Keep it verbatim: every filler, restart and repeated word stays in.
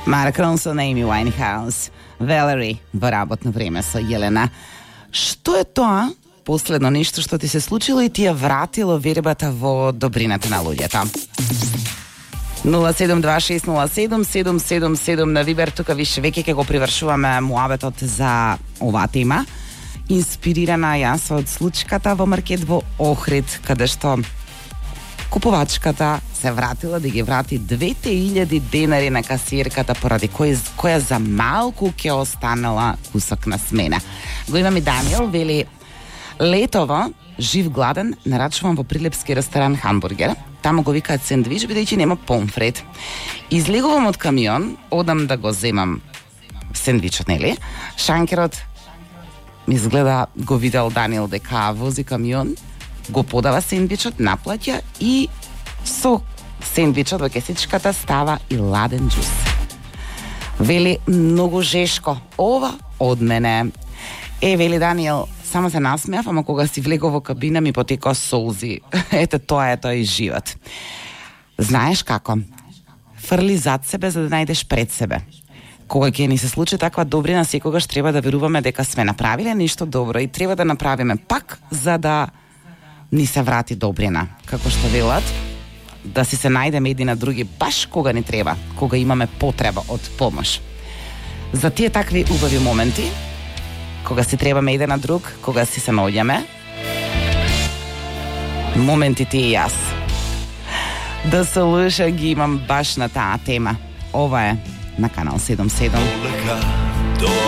Mark Ronson, Amy Winehouse, Valerie во работно време со Јелена. Што е тоа последно нешто што ти се случило и ти ја вратило вербата во добрината на луѓето? нула седум два шест нула седум седум седум седум на Вибер. Тука више веќе ќе го привршуваме муабетот за оваа тема. Инспирирана јас од случката во маркет во Охрид, каде што купувачката се вратила да ги врати двете илјади денари на касиерката поради кој, која за малку ќе останала кусок на смена. Го имам и Даниел, вели: летово, жив гладен, нарачувам во прилепски ресторан хамбургер. Таму го викаат сендвич, бидејќи нема помфрет. Излегувам од камион, одам да го земам сендвичот, нели? Шанкерот ми изгледа го видел Даниел дека вози камион, го подава сендвичот, наплаќа и со сендвичот во кесичката става и ладен џус. Вели: многу жешко, ова од мене. Е, вели Даниел, само се насмеав, ама кога си влегов во кабина ми потекоа солзи. Ете, тоа е тој живот. Знаеш како? Фрли зад себе за да најдеш пред себе. Кога ќе ни се случи таква добрина, секогаш треба да веруваме дека сме направиле нешто добро и треба да направиме пак за да ни се врати добрина. Како што велат, да си се најдеме едни на други баш кога ни треба, кога имаме потреба од помош. За тие такви убави моменти, кога си требаме еден на друг, кога си се наоѓаме, моментите и јас. Да се луша ги имам баш на таа тема. Ова е на Канал седум седум.